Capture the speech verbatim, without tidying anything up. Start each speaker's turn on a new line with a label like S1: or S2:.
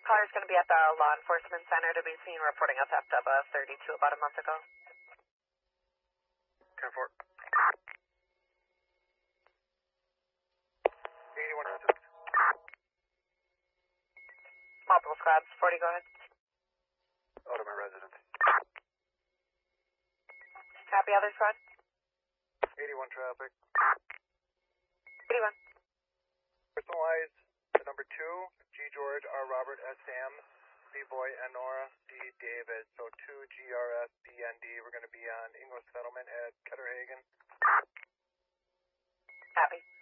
S1: caller's going to be at the law enforcement center to be seen reporting a theft of a thirty-two about a month ago.
S2: ten four. eighty-one residents.
S1: Multiple squads, forty, go ahead.
S2: Out of my residence.
S1: Copy, other squad.
S2: eighty-one traffic.
S1: eighty-one.
S2: Personalized, the number two, G George, R Robert, S Sam, B Boy, N Nora, D David. So two G R S, B N D. We're going to be on English Settlement at Ketterhagen.
S1: Copy.